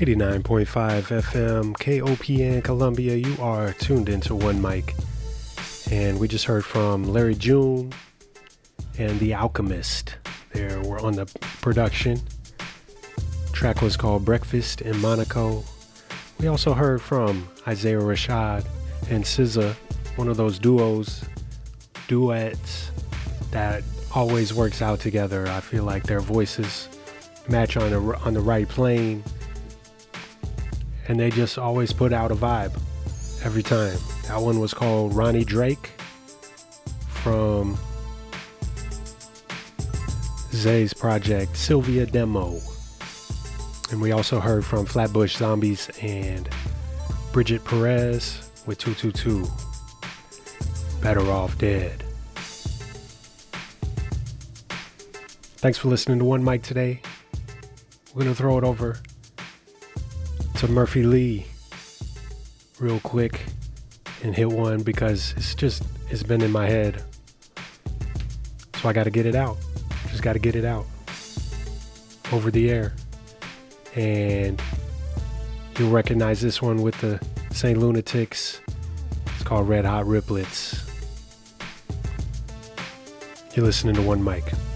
89.5 FM, KOPN Columbia. You are tuned into One Mic. And we just heard from Larry June and The Alchemist. They were on the production. Track was called Breakfast in Monaco. We also heard from Isaiah Rashad and SZA, one of those duets that always works out together. I feel like their voices match on the right plane, and they just always put out a vibe every time. That one was called Ronnie Drake from Zay's project Sylvia Demo. And we also heard from Flatbush Zombies and Bridget Perez with 222, Better Off Dead. Thanks for listening to One Mic today. We're going to throw it over to Murphy Lee real quick and hit one because it's been in my head. So I got to get it out. Just got to get it out over the air. And you'll recognize this one with the St. Lunatics. It's called Red Hot Riplets. You're listening to One Mic.